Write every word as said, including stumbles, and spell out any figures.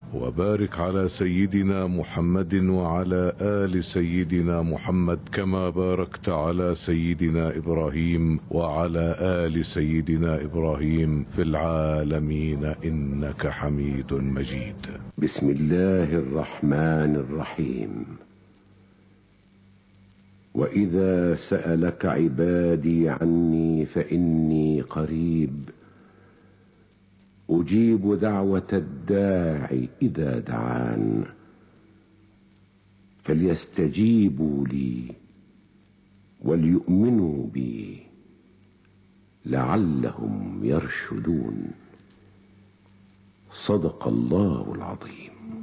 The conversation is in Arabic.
وبارك على سيدنا محمد وعلى آل سيدنا محمد كما باركت على سيدنا إبراهيم وعلى آل سيدنا إبراهيم في العالمين إنك حميد مجيد. بسم الله الرحمن الرحيم. وإذا سألك عبادي عني فإني قريب أجيب دعوة الداعي إذا دعان فليستجيبوا لي وليؤمنوا بي لعلهم يرشدون. صدق الله العظيم.